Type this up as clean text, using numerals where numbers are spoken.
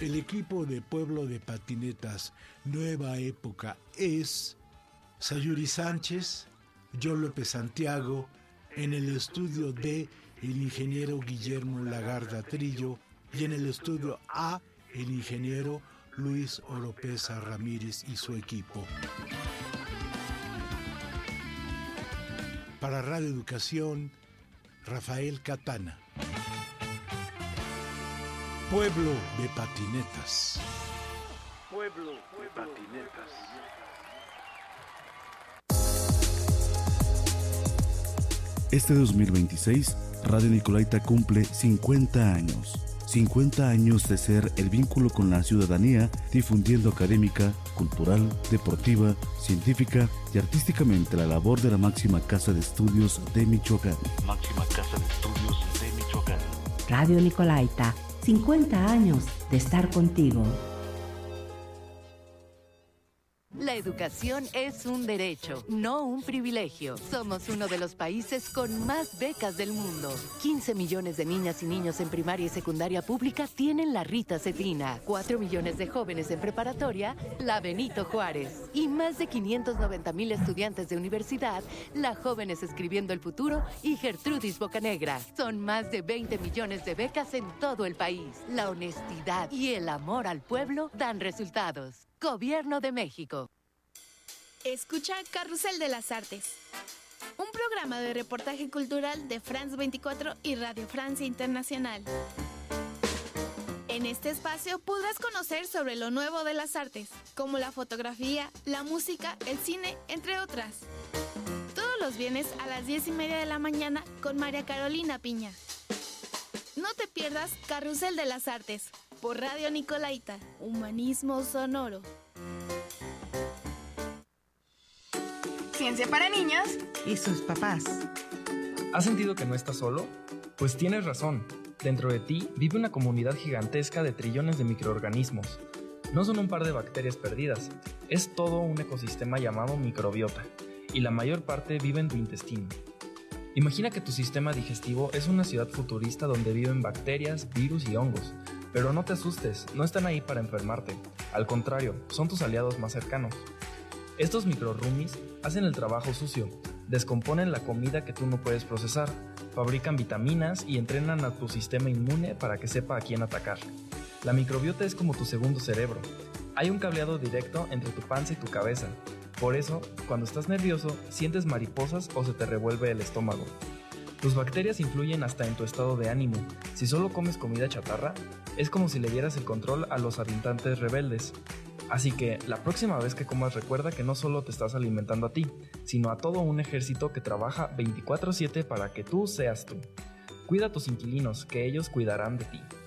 El equipo de Pueblo de Patinetas Nueva Época es Sayuri Sánchez, John López Santiago, en el estudio D, el ingeniero Guillermo Lagarda Trillo, y en el estudio A, el ingeniero Luis Oropesa Ramírez y su equipo. Para Radio Educación, Rafael Catana. Pueblo de Patinetas. Pueblo de Patinetas. Este 2026, Radio Nicolaita cumple 50 años. 50 años de ser el vínculo con la ciudadanía, difundiendo académica, cultural, deportiva, científica y artísticamente la labor de la máxima casa de estudios de Michoacán. Máxima casa de estudios de Michoacán. Radio Nicolaita, 50 años de estar contigo. La educación es un derecho, no un privilegio. Somos uno de los países con más becas del mundo. 15 millones de niñas y niños en primaria y secundaria pública tienen la Rita Cetina. 4 millones de jóvenes en preparatoria, la Benito Juárez. Y más de 590,000 estudiantes de universidad, la Jóvenes Escribiendo el Futuro y Gertrudis Bocanegra. Son más de 20 millones de becas en todo el país. La honestidad y el amor al pueblo dan resultados. Gobierno de México. Escucha Carrusel de las Artes, un programa de reportaje cultural de France 24 y Radio Francia Internacional. En este espacio podrás conocer sobre lo nuevo de las artes, como la fotografía, la música, el cine, entre otras. Todos los viernes a las 10:30 de la mañana con María Carolina Piña. No te pierdas Carrusel de las Artes, por Radio Nicolaita, Humanismo Sonoro. Ciencia para niños Y sus papás. ¿Has sentido que no estás solo? Pues tienes razón. Dentro de ti vive una comunidad gigantesca de trillones de microorganismos. No son un par de bacterias perdidas, es todo un ecosistema llamado microbiota, y la mayor parte vive en tu intestino. Imagina que tu sistema digestivo es una ciudad futurista donde viven bacterias, virus y hongos. Pero no te asustes, no están ahí para enfermarte. Al contrario, son tus aliados más cercanos. Estos microroomies hacen el trabajo sucio, descomponen la comida que tú no puedes procesar, fabrican vitaminas y entrenan a tu sistema inmune para que sepa a quién atacar. La microbiota es como tu segundo cerebro. Hay un cableado directo entre tu panza y tu cabeza. Por eso, cuando estás nervioso, sientes mariposas o se te revuelve el estómago. Tus bacterias influyen hasta en tu estado de ánimo. Si solo comes comida chatarra, es como si le dieras el control a los habitantes rebeldes. Así que, la próxima vez que comas recuerda que no solo te estás alimentando a ti, sino a todo un ejército que trabaja 24/7 para que tú seas tú. Cuida a tus inquilinos, que ellos cuidarán de ti.